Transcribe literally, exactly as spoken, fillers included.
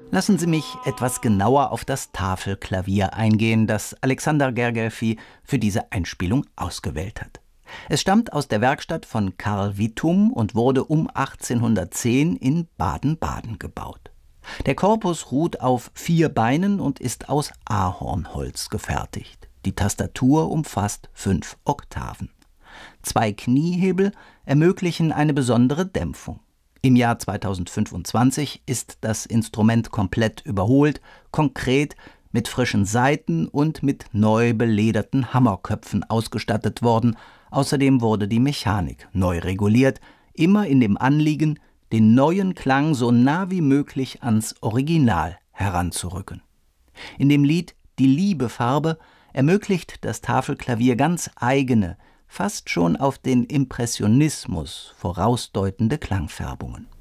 Lassen Sie mich etwas genauer auf das Tafelklavier eingehen, das Alexander Gergelfi für diese Einspielung ausgewählt hat. Es stammt aus der Werkstatt von Karl Wittum und wurde um achtzehnhundertzehn in Baden-Baden gebaut. Der Korpus ruht auf vier Beinen und ist aus Ahornholz gefertigt. Die Tastatur umfasst fünf Oktaven. Zwei Kniehebel ermöglichen eine besondere Dämpfung. Im Jahr zweitausendfünfundzwanzig ist das Instrument komplett überholt, konkret mit frischen Saiten und mit neu belederten Hammerköpfen ausgestattet worden. Außerdem wurde die Mechanik neu reguliert, immer in dem Anliegen, den neuen Klang so nah wie möglich ans Original heranzurücken. In dem Lied »Die Liebe-Farbe« ermöglicht das Tafelklavier ganz eigene, fast schon auf den Impressionismus vorausdeutende Klangfärbungen.